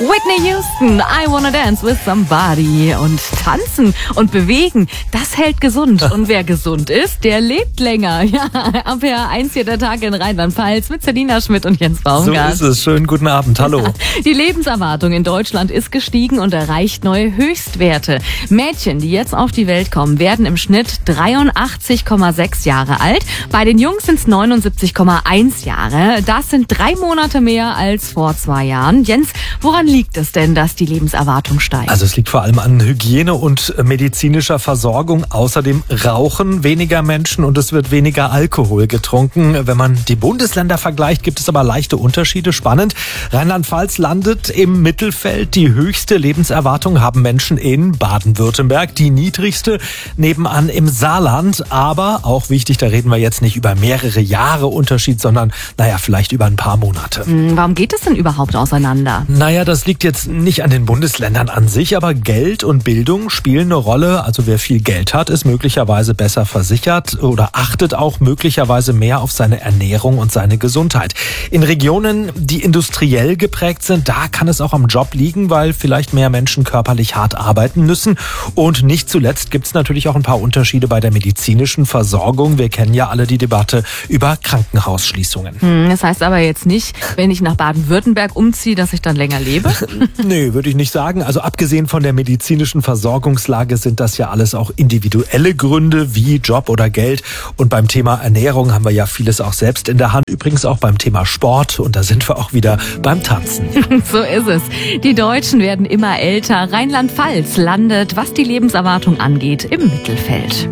Whitney Houston, I Wanna Dance with Somebody. Und tanzen und bewegen, das hält gesund. Und wer gesund ist, der lebt länger. Ja, ab HR1 hier der Tag in Rheinland-Pfalz mit Selina Schmidt und Jens Baumgart. So ist es. Schönen guten Abend. Hallo. Die Lebenserwartung in Deutschland ist gestiegen und erreicht neue Höchstwerte. Mädchen, die jetzt auf die Welt kommen, werden im Schnitt 83,6 Jahre alt. Bei den Jungs sind es 79,1 Jahre. Das sind 3 Monate mehr als vor 2 Jahren. Jens, woran liegt es denn, dass die Lebenserwartung steigt? Also es liegt vor allem an Hygiene und medizinischer Versorgung. Außerdem rauchen weniger Menschen und es wird weniger Alkohol getrunken. Wenn man die Bundesländer vergleicht, gibt es aber leichte Unterschiede. Spannend. Rheinland-Pfalz landet im Mittelfeld. Die höchste Lebenserwartung haben Menschen in Baden-Württemberg. Die niedrigste nebenan im Saarland. Aber auch wichtig, da reden wir jetzt nicht über mehrere Jahre Unterschied, sondern vielleicht über ein paar Monate. Warum geht es denn überhaupt auseinander? Das liegt jetzt nicht an den Bundesländern an sich, aber Geld und Bildung spielen eine Rolle. Also wer viel Geld hat, ist möglicherweise besser versichert oder achtet auch möglicherweise mehr auf seine Ernährung und seine Gesundheit. In Regionen, die industriell geprägt sind, da kann es auch am Job liegen, weil vielleicht mehr Menschen körperlich hart arbeiten müssen. Und nicht zuletzt gibt es natürlich auch ein paar Unterschiede bei der medizinischen Versorgung. Wir kennen ja alle die Debatte über Krankenhausschließungen. Das heißt aber jetzt nicht, wenn ich nach Baden-Württemberg umziehe, dass ich dann länger lebe? Nee, würde ich nicht sagen. Also abgesehen von der medizinischen Versorgungslage sind das ja alles auch individuelle Gründe wie Job oder Geld. Und beim Thema Ernährung haben wir ja vieles auch selbst in der Hand. Übrigens auch beim Thema Sport. Und da sind wir auch wieder beim Tanzen. So ist es. Die Deutschen werden immer älter. Rheinland-Pfalz landet, was die Lebenserwartung angeht, im Mittelfeld.